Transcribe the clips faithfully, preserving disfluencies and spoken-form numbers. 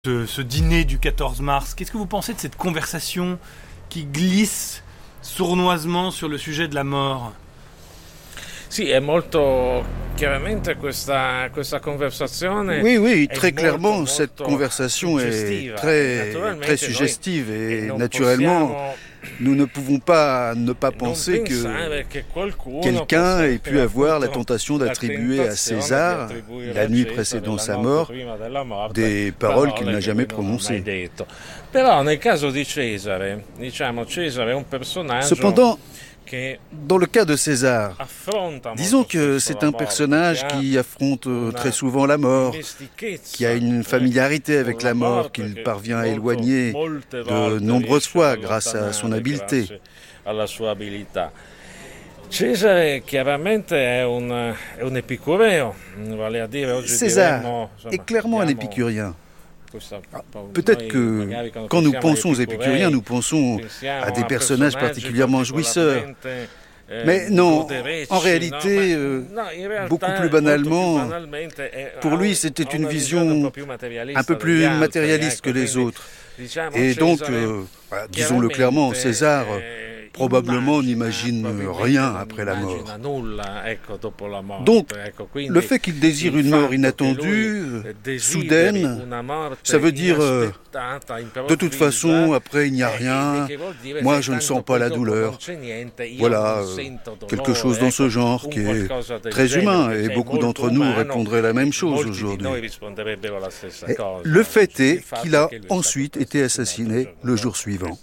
Ce, ce dîner du quatorze mars, qu'est-ce que vous pensez de cette conversation qui glisse sournoisement sur le sujet de la mort? Sì, è molto chiaramente questa, questa conversazione. Oui, oui, très molto, clairement, molto cette conversation est très, très suggestive et noi, naturellement, possiamo, nous ne pouvons pas ne pas penser que quelqu'un ait pu avoir la tentation d'attribuer à César, la nuit précédant sa mort, des paroles qu'il n'a jamais prononcées. Però nel caso di Cesare, diciamo, Cesare è un personaggio. Cependant, dans le cas de César, disons que c'est un personnage qui affronte très souvent la mort, qui a une familiarité avec la mort qu'il parvient à éloigner de nombreuses fois grâce à son habileté. Cesare chiaramente è un, è un epicureo, vale a dire oggi César diremmo, insomma, est clairement un épicurien. Peut-être que quand nous pensons aux épicuriens, nous pensons à des personnages particulièrement jouisseurs. Mais non, en réalité, euh, beaucoup plus banalement, pour lui c'était une vision un peu plus matérialiste que les autres. Et donc, euh, disons-le clairement, César probablement n'imagine rien après la mort. Donc, le fait qu'il désire une mort inattendue, soudaine, ça veut dire euh, de toute façon, après il n'y a rien, moi je ne sens pas la douleur. Voilà, euh, quelque chose dans ce genre qui est très humain et beaucoup d'entre nous répondraient la même chose aujourd'hui. Et le fait est qu'il a ensuite été assassiné le jour suivant.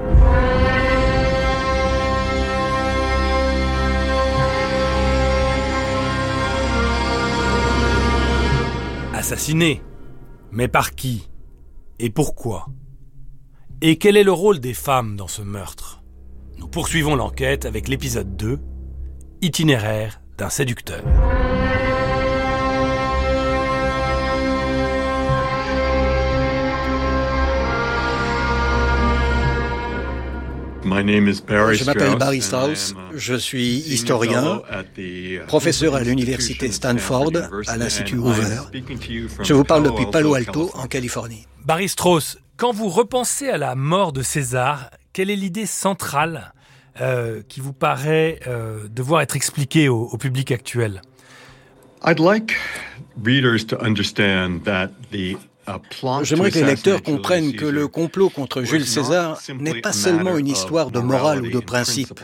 Assassiné. Mais par qui? Et pourquoi? Et quel est le rôle des femmes dans ce meurtre? Nous poursuivons l'enquête avec l'épisode deux, Itinéraire d'un séducteur. Je m'appelle Barry Strauss, je suis historien, professeur à l'université Stanford, à l'Institut Hoover. Je vous parle depuis Palo Alto, en Californie. Barry Strauss, quand vous repensez à la mort de César, quelle est l'idée centrale euh, qui vous paraît euh, devoir être expliquée au, au public actuel? I'd like readers to understand that the J'aimerais que les lecteurs comprennent que le complot contre Jules César n'est pas seulement une histoire de morale ou de principe.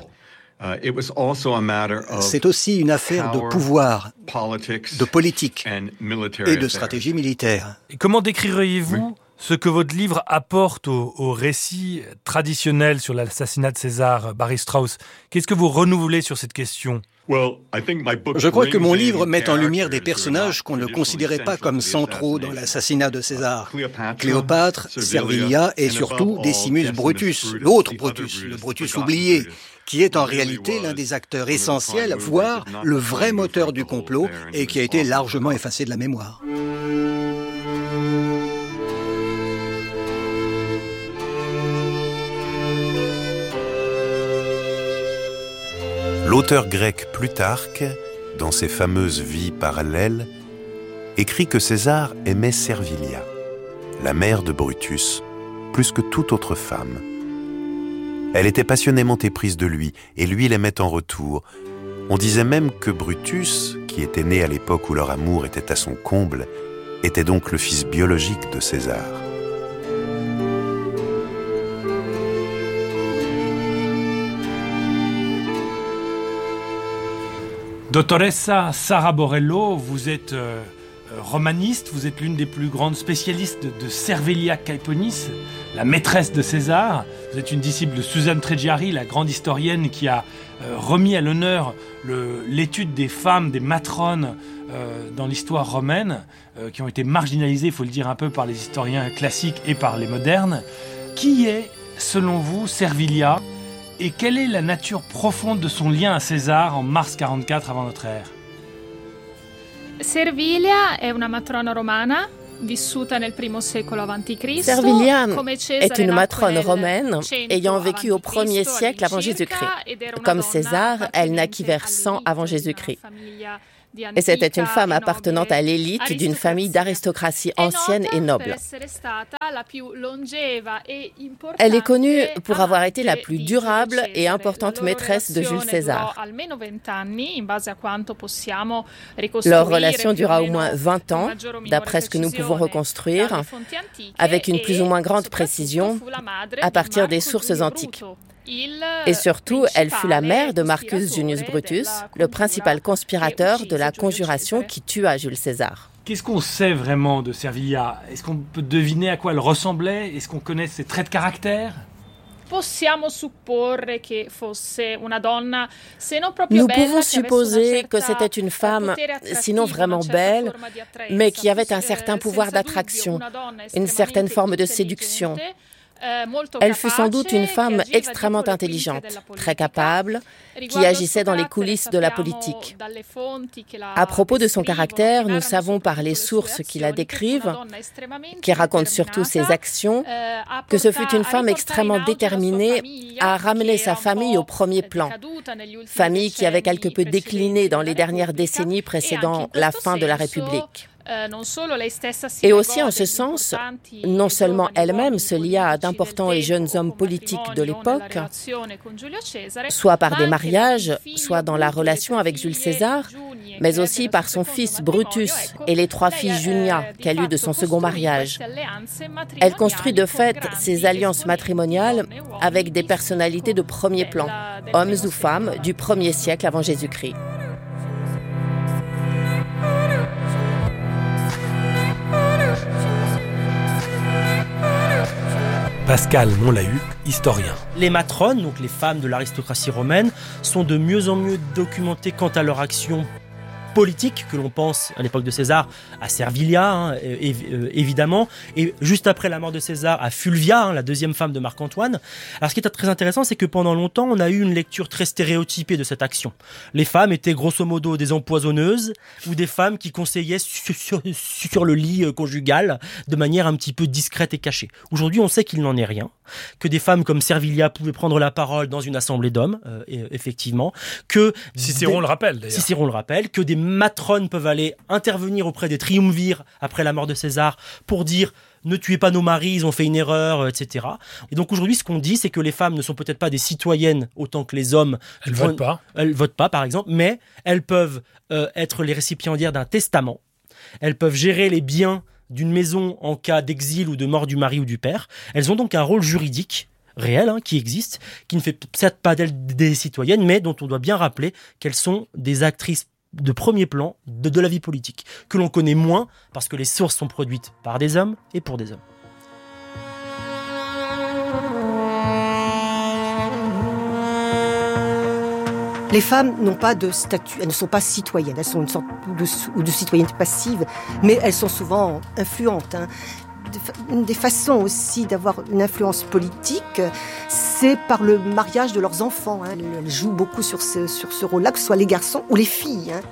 C'est aussi une affaire de pouvoir, de politique et de stratégie militaire. Et comment décririez-vous ce que votre livre apporte au, au récit traditionnel sur l'assassinat de César, Barry Strauss? Qu'est-ce que vous renouvelez sur cette question? Je crois que mon livre met en lumière des personnages qu'on ne considérait pas comme centraux dans l'assassinat de César. Cléopâtre, Servilia et surtout Decimus Brutus, l'autre Brutus, le Brutus oublié, qui est en réalité l'un des acteurs essentiels, voire le vrai moteur du complot et qui a été largement effacé de la mémoire. L'auteur grec Plutarque, dans ses fameuses vies parallèles, écrit que César aimait Servilia, la mère de Brutus, plus que toute autre femme. Elle était passionnément éprise de lui, et lui l'aimait en retour. On disait même que Brutus, qui était né à l'époque où leur amour était à son comble, était donc le fils biologique de César. Dottoressa Sara Borello, vous êtes euh, romaniste, vous êtes l'une des plus grandes spécialistes de, de Servilia Caeponis, la maîtresse de César. Vous êtes une disciple de Suzanne Treggiari, la grande historienne qui a euh, remis à l'honneur le, l'étude des femmes, des matrones euh, dans l'histoire romaine, euh, qui ont été marginalisées, il faut le dire un peu, par les historiens classiques et par les modernes. Qui est, selon vous, Servilia ? Et quelle est la nature profonde de son lien à César en mars quarante-quatre avant notre ère? Servilia è una matrona romana vissuta nel primo secolo avanti Cristo. Servilia est une matrone romaine ayant vécu au premier siècle avant Jésus-Christ. Comme César, elle naquit vers cent avant Jésus-Christ. Et c'était une femme appartenant à l'élite d'une famille d'aristocratie ancienne et noble. Elle est connue pour avoir été la plus durable et importante maîtresse de Jules César. Leur relation dura au moins vingt ans, d'après ce que nous pouvons reconstruire, avec une plus ou moins grande précision, à partir des sources antiques. Et surtout, elle fut la mère de Marcus Junius Brutus, le principal conspirateur de la conjuration qui tua Jules César. Qu'est-ce qu'on sait vraiment de Servilia ? Est-ce qu'on peut deviner à quoi elle ressemblait ? Est-ce qu'on connaît ses traits de caractère ? Nous pouvons supposer que c'était une femme, sinon vraiment belle, mais qui avait un certain pouvoir d'attraction, une certaine forme de séduction. Elle fut sans doute une femme extrêmement intelligente, très capable, qui agissait dans les coulisses de la politique. À propos de son caractère, nous savons par les sources qui la décrivent, qui racontent surtout ses actions, que ce fut une femme extrêmement déterminée à ramener sa famille au premier plan. Famille qui avait quelque peu décliné dans les dernières décennies précédant la fin de la République. Et aussi en ce sens, non seulement elle-même se lia à d'importants et jeunes hommes politiques de l'époque, soit par des mariages, soit dans la relation avec Jules César, mais aussi par son fils Brutus et les trois filles Junia qu'elle eut de son second mariage. Elle construit de fait ses alliances matrimoniales avec des personnalités de premier plan, hommes ou femmes du premier siècle avant Jésus-Christ. Pascal Monlahuc, historien. Les matrones, donc les femmes de l'aristocratie romaine, sont de mieux en mieux documentées quant à leur action politique, que l'on pense à l'époque de César à Servilia, hein, et, euh, évidemment, et juste après la mort de César à Fulvia, hein, la deuxième femme de Marc-Antoine. Alors ce qui est très intéressant, c'est que pendant longtemps, on a eu une lecture très stéréotypée de cette action. Les femmes étaient grosso modo des empoisonneuses ou des femmes qui conseillaient sur, sur, sur le lit conjugal de manière un petit peu discrète et cachée. Aujourd'hui, on sait qu'il n'en est rien, que des femmes comme Servilia pouvaient prendre la parole dans une assemblée d'hommes, euh, effectivement, que... Cicéron des, le rappelle, d'ailleurs. Cicéron le rappelle, que des matrones peuvent aller intervenir auprès des triumvirs après la mort de César pour dire « ne tuez pas nos maris, ils ont fait une erreur », et cetera. Et donc aujourd'hui, ce qu'on dit, c'est que les femmes ne sont peut-être pas des citoyennes autant que les hommes. Elles ne votent pas. Elles votent pas, par exemple, mais elles peuvent euh, être les récipiendaires d'un testament. Elles peuvent gérer les biens d'une maison en cas d'exil ou de mort du mari ou du père. Elles ont donc un rôle juridique réel, hein, qui existe, qui ne fait certes pas d'elles des citoyennes, mais dont on doit bien rappeler qu'elles sont des actrices de premier plan de, de la vie politique, que l'on connaît moins parce que les sources sont produites par des hommes et pour des hommes. Les femmes n'ont pas de statut, elles ne sont pas citoyennes, elles sont une sorte de, ou de citoyenneté passive, mais elles sont souvent influentes, hein. Une des façons aussi d'avoir une influence politique, c'est par le mariage de leurs enfants, hein. Elles jouent beaucoup sur ce, sur ce rôle-là, que ce soit les garçons ou les filles, hein.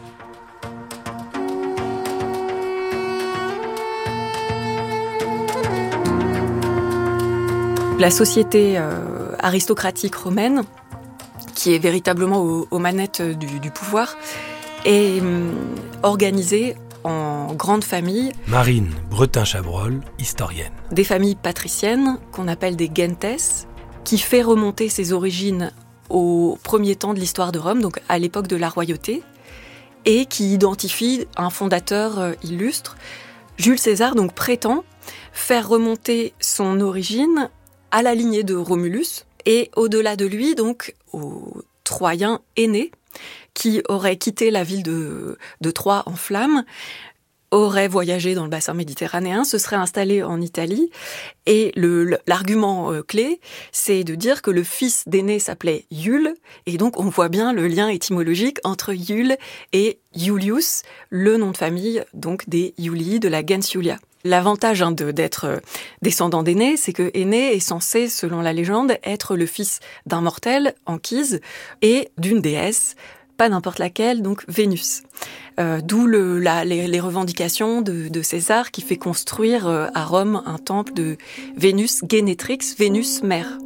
La société euh, aristocratique romaine, qui est véritablement aux, aux manettes du, du pouvoir, est euh, organisée en grandes familles. Marine Bretin-Chabrol, historienne. Des familles patriciennes, qu'on appelle des gentes, qui fait remonter ses origines au premier temps de l'histoire de Rome, donc à l'époque de la royauté, et qui identifie un fondateur illustre. Jules César donc prétend faire remonter son origine à la lignée de Romulus, et au-delà de lui, donc, au Troyen aîné, qui aurait quitté la ville de, de Troie en flammes, aurait voyagé dans le bassin méditerranéen, se serait installé en Italie. Et le, l'argument euh, clé, c'est de dire que le fils d'aîné s'appelait Iule. Et donc, on voit bien le lien étymologique entre Iule et Iulius, le nom de famille donc des Iulii, de la gens Iulia. L'avantage hein, de, d'être descendant d'Énée, c'est que Énée est censé, selon la légende, être le fils d'un mortel, Anchise, et d'une déesse, pas n'importe laquelle, donc Vénus. Euh, d'où le, la, les, les revendications de, de César qui fait construire euh, à Rome un temple de Vénus Génétrix, Vénus mère.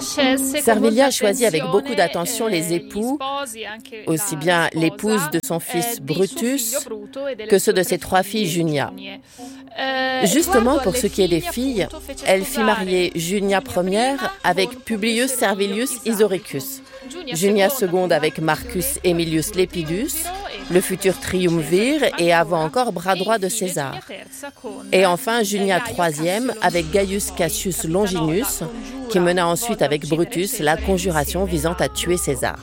Servilia choisit avec beaucoup d'attention les époux, aussi bien l'épouse de son fils Brutus que ceux de ses trois filles Junia. Justement, pour ce qui est des filles, elle fit marier Junia première avec Publius Servilius Isoricus, Junia seconde avec Marcus Aemilius Lepidus, le futur triumvir et avant encore bras droit de César. Et enfin Junia troisième avec Gaius Cassius Longinus, qui mena ensuite avec Brutus la conjuration visant à tuer César.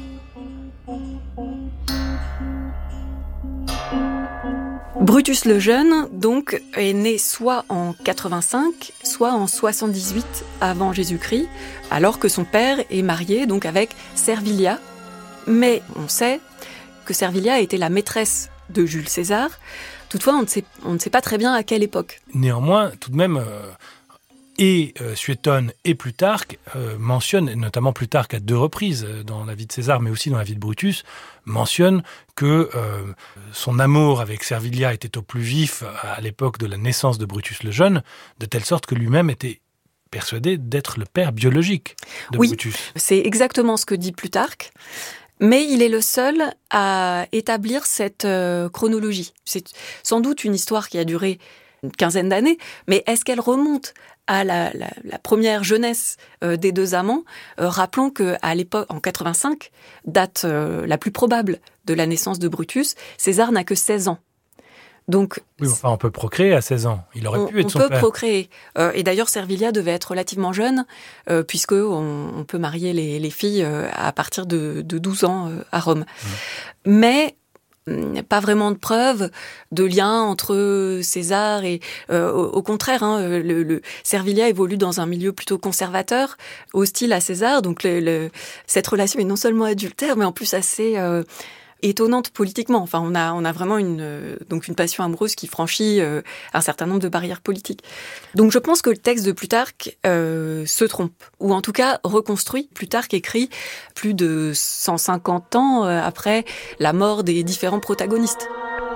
Brutus le Jeune, donc, est né soit en quatre-vingt-cinq, soit en soixante-dix-huit avant Jésus-Christ, alors que son père est marié donc avec Servilia. Mais on sait que Servilia était la maîtresse de Jules César. Toutefois, on ne sait, on ne sait pas très bien à quelle époque. Néanmoins, tout de même, euh, et euh, Suétone et Plutarque euh, mentionnent, et notamment Plutarque à deux reprises euh, dans la vie de César, mais aussi dans la vie de Brutus, mentionnent que euh, son amour avec Servilia était au plus vif à l'époque de la naissance de Brutus le Jeune, de telle sorte que lui-même était persuadé d'être le père biologique de oui, Brutus. C'est exactement ce que dit Plutarque. Mais il est le seul à établir cette euh, chronologie. C'est sans doute une histoire qui a duré une quinzaine d'années, mais est-ce qu'elle remonte à la, la, la première jeunesse euh, des deux amants? euh, Rappelons qu'à l'époque, en quatre-vingt-cinq, date euh, la plus probable de la naissance de Brutus, César n'a que seize ans. Donc, oui, enfin, on peut procréer à seize ans. Il aurait on, pu être on son peut père. procréer. Euh, et d'ailleurs, Servilia devait être relativement jeune, euh, puisque on, on peut marier les, les filles euh, à partir de, de douze ans euh, à Rome. Mmh. Mais pas vraiment de preuves de lien entre César et euh, au, au contraire, hein, le, le Servilia évolue dans un milieu plutôt conservateur, hostile à César. Donc, le, le, cette relation est non seulement adultère, mais en plus assez euh, étonnante politiquement. Enfin, on a, on a vraiment une, euh, donc une passion amoureuse qui franchit euh, un certain nombre de barrières politiques. Donc, je pense que le texte de Plutarque euh, se trompe, ou en tout cas reconstruit. Plutarque écrit plus de cent cinquante ans euh, après la mort des différents protagonistes.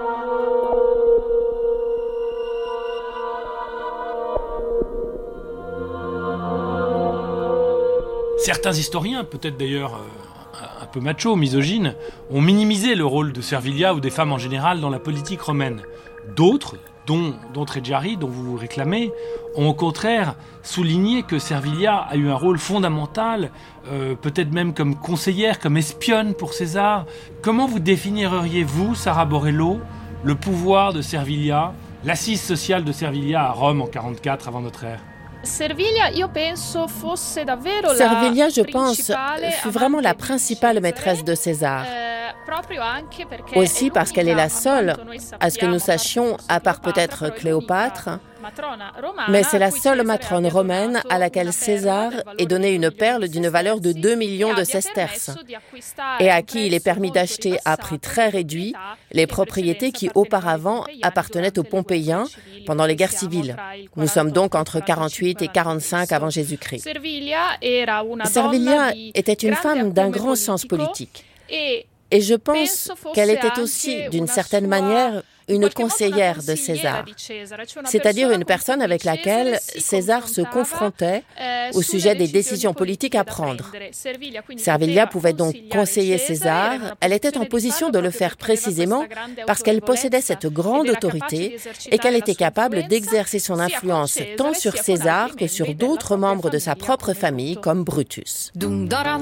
Certains historiens, peut-être d'ailleurs euh, un peu macho, misogynes, ont minimisé le rôle de Servilia ou des femmes en général dans la politique romaine. D'autres, dont, dont Treggiari, dont vous vous réclamez, ont au contraire souligné que Servilia a eu un rôle fondamental, euh, peut-être même comme conseillère, comme espionne pour César. Comment vous définiriez, vous, Sara Borrello, le pouvoir de Servilia, l'assise sociale de Servilia à Rome en quarante-quatre avant notre ère ? Servilia, io penso fosse davvero Servilia, je pense, fut vraiment la principale maîtresse de César. Aussi parce qu'elle est la seule, à ce que nous sachions, à part peut-être Cléopâtre, mais c'est la seule matrone romaine à laquelle César ait donné une perle d'une valeur de deux millions de sesterces et à qui il est permis d'acheter à prix très réduit les propriétés qui auparavant appartenaient aux Pompéiens pendant les guerres civiles. Nous sommes donc entre quarante-huit et quarante-cinq avant Jésus-Christ. Servilia était une femme d'un grand sens politique. Et je pense qu'elle était aussi, d'une certaine manière, une conseillère de César, c'est-à-dire une personne avec laquelle César se confrontait au sujet des décisions politiques à prendre. Servilia pouvait donc conseiller César, elle était en position de le faire précisément parce qu'elle possédait cette grande autorité et qu'elle était capable d'exercer son influence tant sur César que sur d'autres membres de sa propre famille comme Brutus.